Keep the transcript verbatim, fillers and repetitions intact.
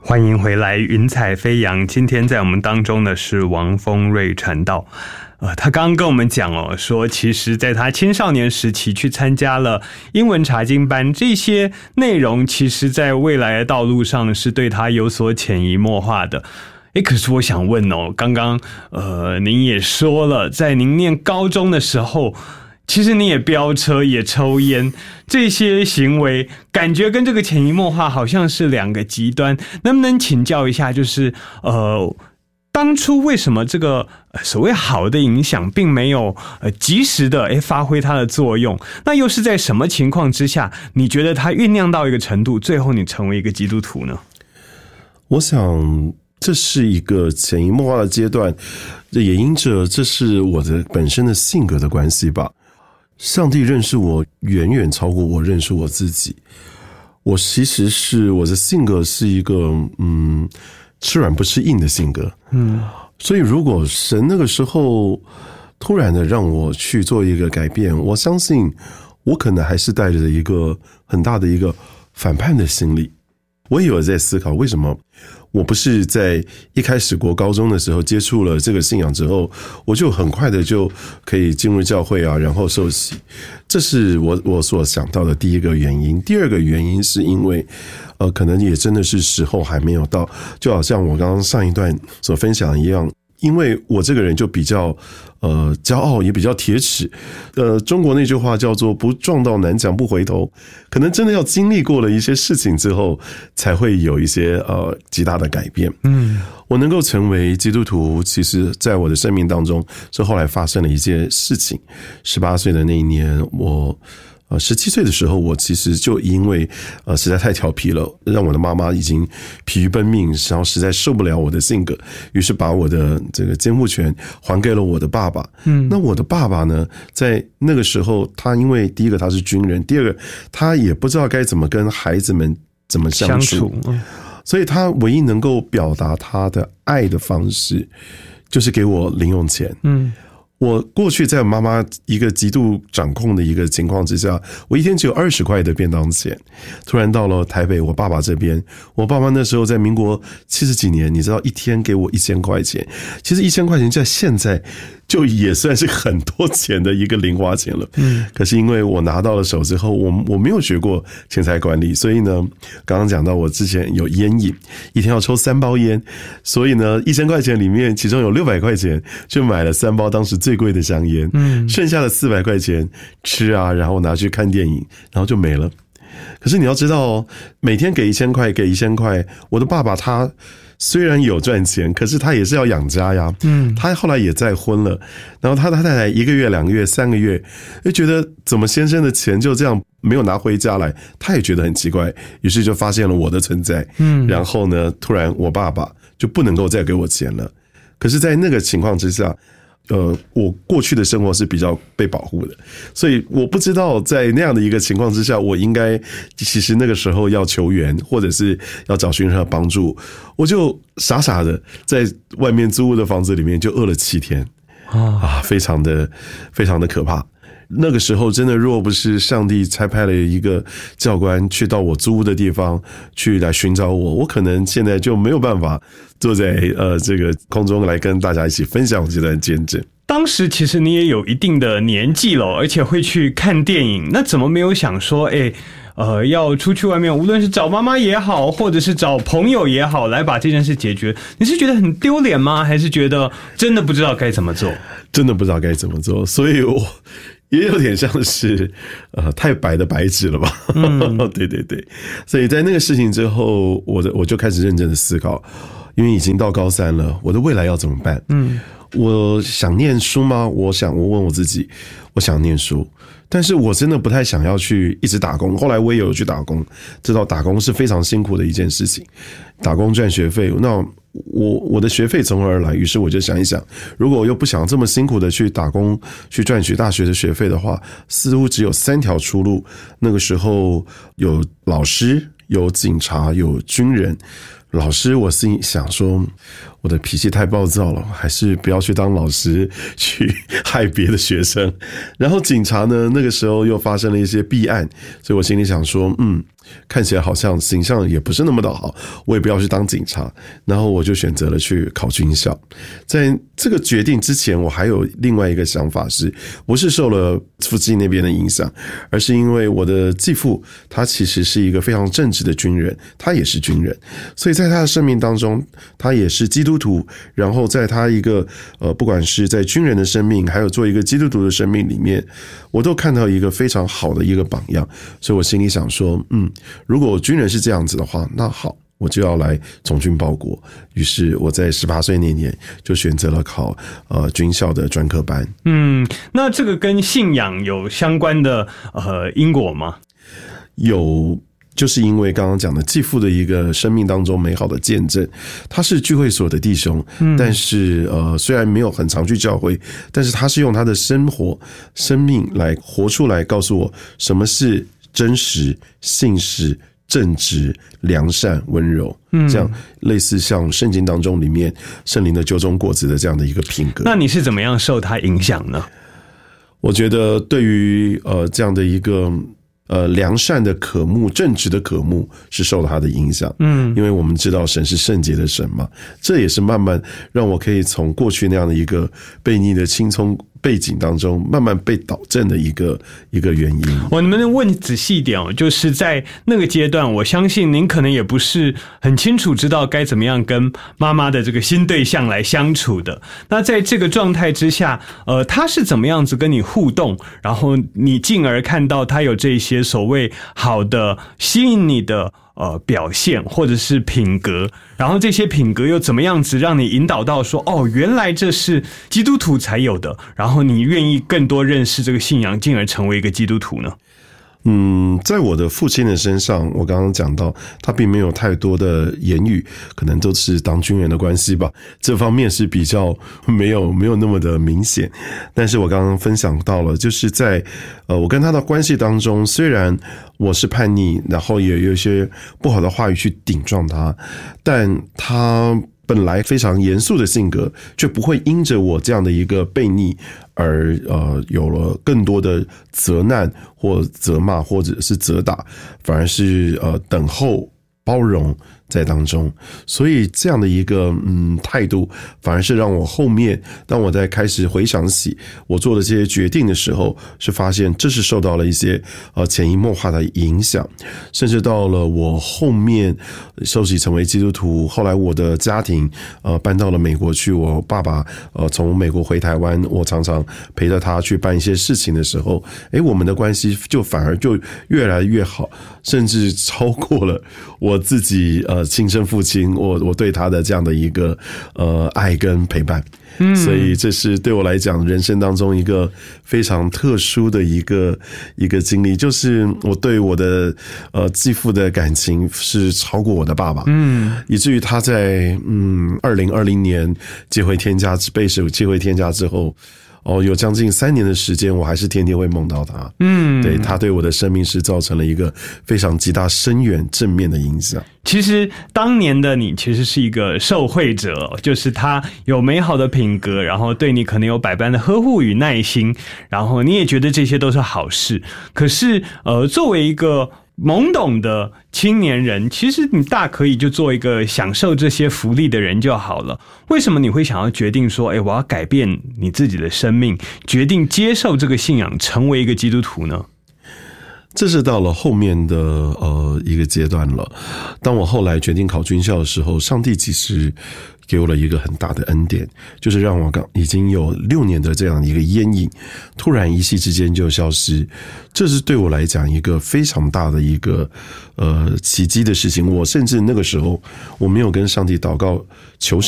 欢迎回来，云彩飞扬。今天在我们当中的是王丰瑞传道。呃，他刚刚跟我们讲哦，说其实在他青少年时期去参加了英文查经班，这些内容其实在未来的道路上是对他有所潜移默化的。诶，可是我想问哦，刚刚呃您也说了，在您念高中的时候，其实你也飙车也抽烟，这些行为感觉跟这个潜移默化好像是两个极端。能不能请教一下，就是呃当初为什么这个所谓好的影响并没有呃及时的诶发挥它的作用？那又是在什么情况之下，你觉得它酝酿到一个程度，最后你成为一个基督徒呢？ 我想这是一个潜移默化的阶段，也因着这是我的本身的性格的关系吧。上帝认识我远远超过我认识我自己。我其实是我的性格是一个嗯吃软不吃硬的性格，嗯，所以如果神那个时候突然的让我去做一个改变，我相信我可能还是带着一个很大的一个反叛的心理。我也有在思考，为什么我不是在一开始国高中的时候接触了这个信仰之后，我就很快的就可以进入教会啊，然后受洗。这是我我所想到的第一个原因。第二个原因是因为呃，可能也真的是时候还没有到，就好像我刚刚上一段所分享的一样，因为我这个人就比较呃骄傲，也比较铁齿。呃，中国那句话叫做不撞到南墙不回头，可能真的要经历过了一些事情之后，才会有一些呃极大的改变。嗯，我能够成为基督徒，其实在我的生命当中是后来发生了一件事情。十八岁的那一年，我呃，十七岁的时候，我其实就因为呃实在太调皮了，让我的妈妈已经疲于奔命，然后实在受不了我的性格，于是把我的这个监护权还给了我的爸爸。嗯，那我的爸爸呢，在那个时候，他因为第一个他是军人，第二个他也不知道该怎么跟孩子们怎么相处，相处嗯、所以他唯一能够表达他的爱的方式，就是给我零用钱。嗯。我过去在妈妈一个极度掌控的一个情况之下，我一天只有二十块的便当钱。突然到了台北，我爸爸这边，我爸爸那时候在民国七十几年，你知道一天给我一千块钱，其实一千块钱在现在就也算是很多钱的一个零花钱了。嗯，可是因为我拿到了手之后，我我没有学过钱财管理，所以呢，刚刚讲到我之前有烟瘾，一天要抽三包烟，所以呢，一千块钱里面，其中有六百块钱就买了三包当时最贵的香烟，嗯，剩下的四百块钱吃啊，然后拿去看电影，然后就没了。可是你要知道哦，每天给一千块，给一千块，我的爸爸他虽然有赚钱，可是他也是要养家呀。嗯，他后来也再婚了，然后他他太太一个月、两个月、三个月，就觉得怎么先生的钱就这样没有拿回家来，他也觉得很奇怪，于是就发现了我的存在。嗯，然后呢，突然我爸爸就不能够再给我钱了。可是，在那个情况之下，呃，我过去的生活是比较被保护的，所以我不知道在那样的一个情况之下，我应该其实那个时候要求援，或者是要找寻任何帮助，我就傻傻的在外面租屋的房子里面就饿了七天啊，非常的非常的可怕。那个时候真的若不是上帝差派了一个教官去到我租屋的地方去来寻找我，我可能现在就没有办法坐在呃这个空中来跟大家一起分享这段见证。 当时其实你也有一定的年纪了，而且会去看电影，那怎么没有想说诶呃，要出去外面，无论是找妈妈也好，或者是找朋友也好，来把这件事解决？你是觉得很丢脸吗？还是觉得真的不知道该怎么做？ 真的不知道该怎么做，所以我也有点像是呃太白的白纸了吧。嗯，对对对，所以在那个事情之后，我的我就开始认真的思考，因为已经到高三了，我的未来要怎么办？嗯，我想念书吗？我想，我问我自己，我想念书，但是我真的不太想要去一直打工。后来我也有去打工，知道打工是非常辛苦的一件事情，打工赚学费。那我我的学费从何而来？于是我就想一想，如果我又不想这么辛苦的去打工去赚取大学的学费的话，似乎只有三条出路。那个时候有老师，有警察，有军人。老师，我心里想说，我的脾气太暴躁了，还是不要去当老师，去害别的学生。然后警察呢，那个时候又发生了一些弊案，所以我心里想说，嗯， 看起来好像形象也不是那么的好，我也不要去当警察，然后我就选择了去考军校。在这个决定之前，我还有另外一个想法是，不是受了父亲那边的影响，而是因为我的继父他其实是一个非常正直的军人，他也是军人，所以在他的生命当中，他也是基督徒，然后在他一个呃，不管是在军人的生命，还有做一个基督徒的生命里面，我都看到一个非常好的一个榜样，所以我心里想说，嗯，如果军人是这样子的话，那好，我就要来从军报国。于是我在十八岁那年就选择了考呃军校的专科班。 嗯，那这个跟信仰有相关的呃因果吗？ 有。就是因为刚刚讲的继父的一个生命当中美好的见证，他是聚会所的弟兄，嗯、但是呃虽然没有很常去教会，但是他是用他的生活生命来活出来，告诉我什么是真实、信实、正直、良善、温柔，嗯、这样类似像圣经当中里面圣灵的九种果子的这样的一个品格。 那你是怎么样受他影响呢？ 我觉得对于呃这样的一个。呃，良善的渴慕，正直的渴慕是受到他的影响。嗯，因为我们知道神是圣洁的神嘛，这也是慢慢让我可以从过去那样的一个悖逆的青葱背景当中，慢慢被导正的一个一个原因。 我能不能问仔细一点哦？就是在那个阶段，我相信您可能也不是很清楚知道该怎么样跟妈妈的这个新对象来相处的。那在这个状态之下，呃，他是怎么样子跟你互动，然后你进而看到他有这些所谓好的吸引你的呃表现或者是品格，然后这些品格又怎么样子让你引导到说，哦，原来这是基督徒才有的，然后你愿意更多认识这个信仰，进而成为一个基督徒呢？ 嗯，在我的父亲的身上，我刚刚讲到，他并没有太多的言语，可能都是当军人的关系吧，这方面是比较没有没有那么的明显。但是我刚刚分享到了，就是在呃我跟他的关系当中，虽然我是叛逆，然后也有一些不好的话语去顶撞他，但他本来非常严肃的性格，却不会因着我这样的一个悖逆而呃有了更多的责难或责骂或者是责打，反而是呃等候包容在当中。所以这样的一个嗯态度，反而是让我后面当我在开始回想起我做的这些决定的时候，是发现这是受到了一些呃潜移默化的影响，甚至到了我后面受洗成为基督徒，后来我的家庭呃搬到了美国去，我爸爸呃从美国回台湾，我常常陪着他去办一些事情的时候，诶，我们的关系就反而就越来越好，甚至超过了我自己呃亲生父亲我我对他的这样的一个呃爱跟陪伴。嗯，所以这是对我来讲人生当中一个非常特殊的一个一个经历，就是我对我的呃继父的感情是超过我的爸爸，嗯，以至于他在嗯二零二零年接回天家被神接回天家之后。哦，有将近三年的时间，我还是天天会梦到他。嗯，对，他对我的生命是造成了一个非常极大、深远、正面的影响。 其实当年的你其实是一个受惠者，就是他有美好的品格，然后对你可能有百般的呵护与耐心，然后你也觉得这些都是好事。可是，呃，作为一个懵懂的青年人，其实你大可以就做一个享受这些福利的人就好了。为什么你会想要决定说，哎，我要改变你自己的生命，决定接受这个信仰，成为一个基督徒呢？ 这是到了后面的呃一个阶段了。当我后来决定考军校的时候，上帝其实给我了一个很大的恩典，就是让我刚已经有六年的这样一个烟瘾，突然一夕之间就消失。这是对我来讲一个非常大的一个呃奇迹的事情。我甚至那个时候我没有跟上帝祷告求神。